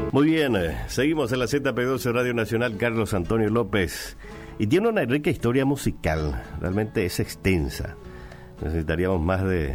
Muy bien, seguimos en la ZP12 Radio Nacional. Carlos Antonio López, y tiene una rica historia musical, realmente es extensa. Necesitaríamos más de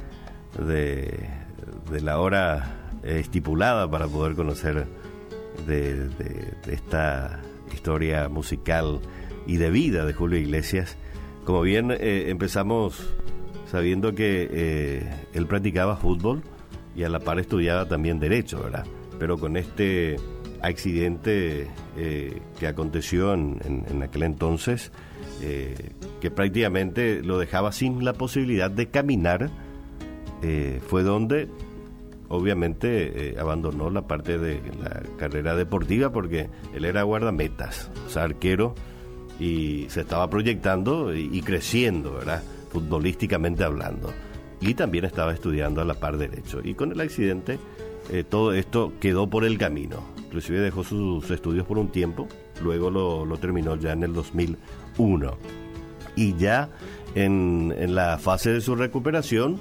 la hora estipulada para poder conocer de esta historia musical y de vida de Julio Iglesias. Como bien empezamos sabiendo que él practicaba fútbol y a la par estudiaba también Derecho, ¿verdad? Pero con este accidente que aconteció en aquel entonces, que prácticamente lo dejaba sin la posibilidad de caminar, fue donde obviamente abandonó la parte de la carrera deportiva, porque él era guardametas, o sea, arquero, y se estaba proyectando y creciendo, ¿verdad?, futbolísticamente hablando, y también estaba estudiando a la par Derecho, y con el accidente todo esto quedó por el camino. Inclusive dejó sus estudios por un tiempo, luego lo terminó ya en el 2001, y ya en la fase de su recuperación,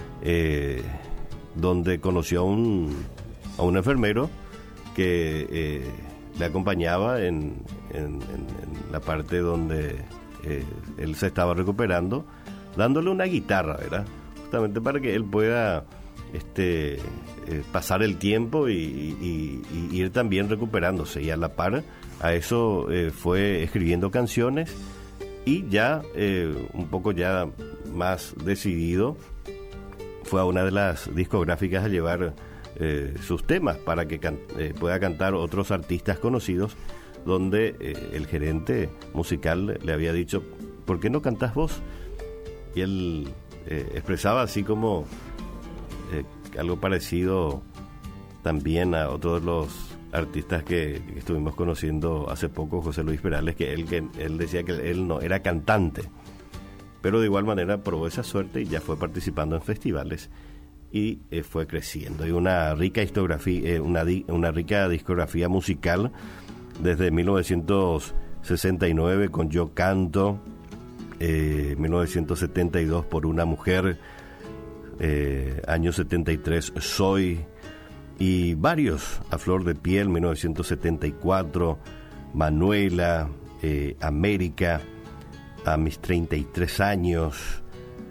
donde conoció a un enfermero que le acompañaba en la parte donde él se estaba recuperando, dándole una guitarra, ¿verdad?, justamente para que él pueda pasar el tiempo y ir también recuperándose, y a la par a eso fue escribiendo canciones, y ya un poco ya más decidido fue a una de las discográficas a llevar sus temas para que pueda cantar otros artistas conocidos, donde el gerente musical le había dicho: ¿por qué no cantás vos? Y él expresaba así como algo parecido también a otro de los artistas que estuvimos conociendo hace poco, José Luis Perales, que él decía que él no era cantante, pero de igual manera probó esa suerte y ya fue participando en festivales y fue creciendo. Y una rica una rica discografía musical desde 1969 con Yo Canto, 1972 Por una mujer, año 73 Soy, y varios, A Flor de Piel, 1974, Manuela, América, A mis 33 años,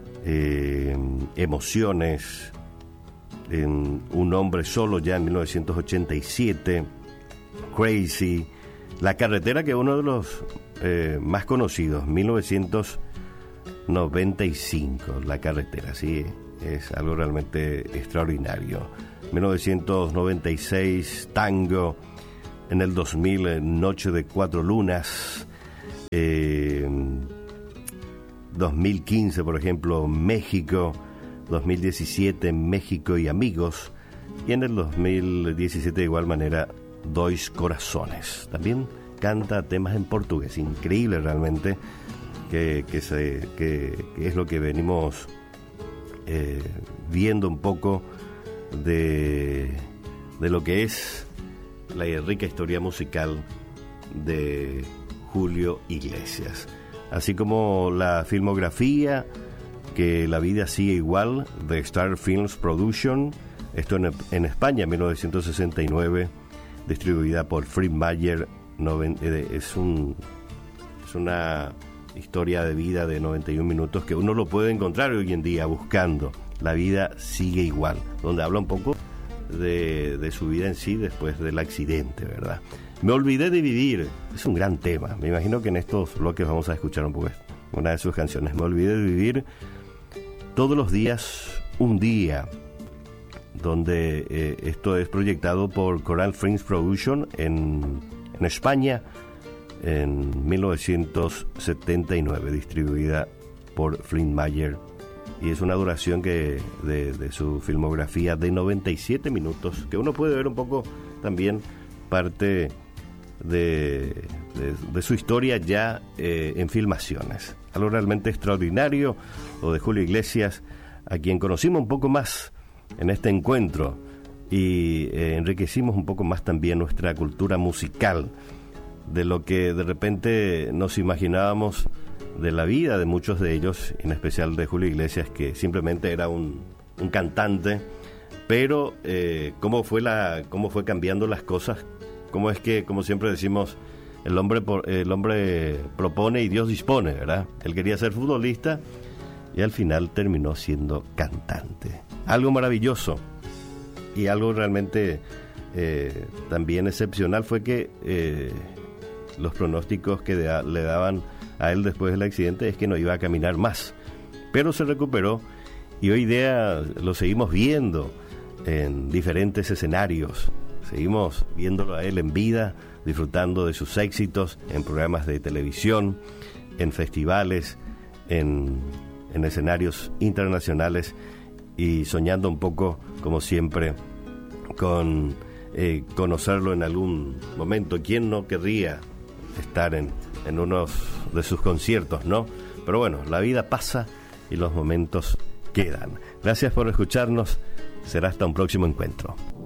Emociones, Un hombre solo, ya en 1987, Crazy, La carretera, que es uno de los más conocidos, 1995, La carretera, sí, es algo realmente extraordinario. 1996, Tango. En el 2000, Noche de Cuatro Lunas. 2015, por ejemplo, México. 2017, México y Amigos. Y en el 2017, de igual manera, Dois Corazones. También canta temas en portugués. Increíble realmente que es lo que venimos viendo un poco de lo que es la rica historia musical de Julio Iglesias, así como la filmografía, que La vida sigue igual, de Star Films Production, esto en España, 1969, distribuida por Fred Mayer. Es una historia de vida de 91 minutos que uno lo puede encontrar hoy en día buscando La vida sigue igual, donde habla un poco de su vida en sí después del accidente, ¿verdad? Me olvidé de vivir, es un gran tema. Me imagino que en estos bloques vamos a escuchar un poco una de sus canciones. Me olvidé de vivir, Todos los días un día, donde esto es proyectado por Coral Films Production en España en 1979, distribuida por Flynn Mayer, y es una duración de su filmografía de 97 minutos, que uno puede ver un poco también parte de su historia ya en filmaciones. Algo realmente extraordinario lo de Julio Iglesias, a quien conocimos un poco más en este encuentro, y enriquecimos un poco más también nuestra cultura musical, de lo que de repente nos imaginábamos de la vida de muchos de ellos, en especial de Julio Iglesias, que simplemente era un cantante pero cómo fue cambiando las cosas, cómo es que, como siempre decimos, el hombre propone y Dios dispone, ¿verdad? Él quería ser futbolista y al final terminó siendo cantante. Algo maravilloso y algo realmente también excepcional fue que los pronósticos que le daban a él después del accidente es que no iba a caminar más, pero se recuperó y hoy día lo seguimos viendo en diferentes escenarios, seguimos viéndolo a él en vida, disfrutando de sus éxitos en programas de televisión, en festivales, en escenarios internacionales y soñando un poco, como siempre, con conocerlo en algún momento. ¿Quién no querría estar en uno de sus conciertos, no? Pero bueno, la vida pasa y los momentos quedan. Gracias por escucharnos. Será hasta un próximo encuentro.